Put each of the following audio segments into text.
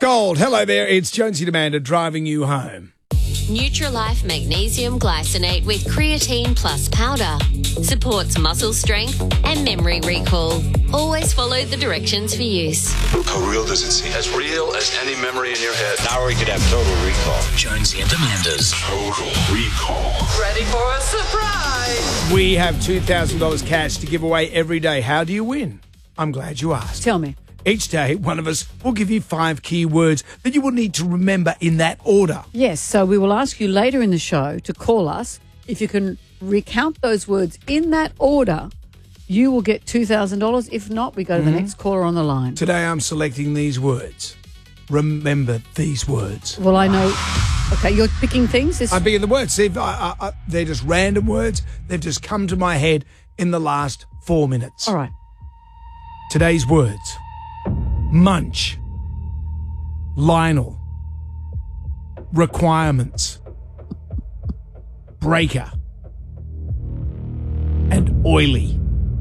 Gold, hello there. It's Jonesy Amanda driving you home. Nutrilife Magnesium Glycinate with creatine plus powder. Supports muscle strength and memory recall. Always follow the directions for use. How real does it seem? As real as any memory in your head. Now we could have total recall. Jonesy and Amanda's Total Recall. Ready for a surprise? We have $2,000 cash to give away every day. How do you win? I'm glad you asked. Tell me. Each day, one of us will give you 5 key words that you will need to remember in that order. Yes, so we will ask you later in the show to call us. If you can recount those words in that order, you will get $2,000. If not, we go to the next caller on the line. Today, I'm selecting these words. Remember these words. Well, I know. Okay, you're picking things? I'm picking the words. See, they're just random words. They've just come to my head in the last 4 minutes. All right. Today's words. Munch, Lionel, requirements, breaker, and oily.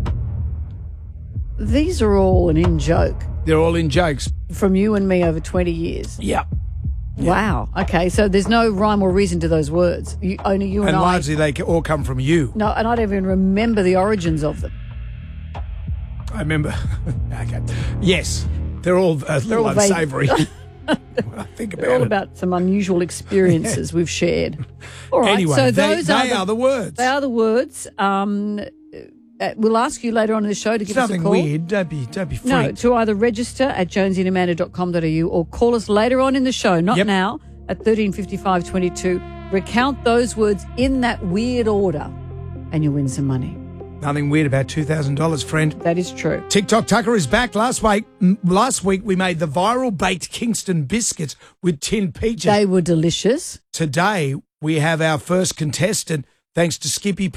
These are all an in-joke They're all in jokes. from you and me over 20 years. Yep. Wow. Okay, so there's no rhyme or reason to those words. Only you and And I. largely they all come from you. No, and I don't even remember the origins of them. I remember. Okay. Yes. They're all a little all vague. unsavoury. When I think They're all about it. about some unusual experiences we've shared. All right, Anyway, so they those are the words. They are the words. We'll ask you later on in the show to It's give us a nothing call. weird. Don't be freaked. No, to either register at jonesyandamanda.com.au or call us later on in the show, not Yep. now, at 135522. Recount those words in that weird order and you'll win some money. Nothing weird about $2,000, friend. That is true. TikTok Tucker is back. Last week we made the viral baked Kingston biscuits with tin peaches. They were delicious. Today we have our first contestant, thanks to Skippy